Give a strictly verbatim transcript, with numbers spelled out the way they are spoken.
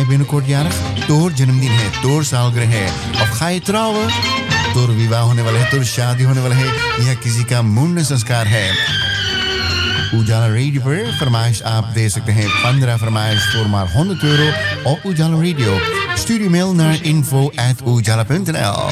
jij binnenkort jarig? तोर जन्मदिन है, तोर सालगिरह है, अब ga je trouwen? तोर विवाह होने वाला है, तोर शादी होने वाला है या किसी का मुंडन संस्कार है? उजाला रेडियो पर फरमाइश आप दे सकते हैं पंद्रह फरमाइश voor maar honderd euro op Ujala Radio. Stuur je mail naar info at ujala punt n l.